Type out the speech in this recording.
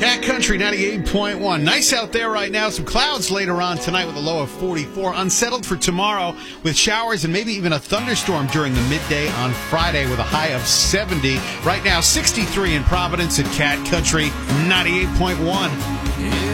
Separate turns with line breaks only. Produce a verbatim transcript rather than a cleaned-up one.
Cat Country ninety-eight point one. Nice out there right now. Some clouds later on tonight with a low of forty-four. Unsettled for tomorrow with showers and maybe even a thunderstorm during the midday on Friday with a high of seventy. Right now, sixty-three in Providence at Cat Country ninety-eight point one.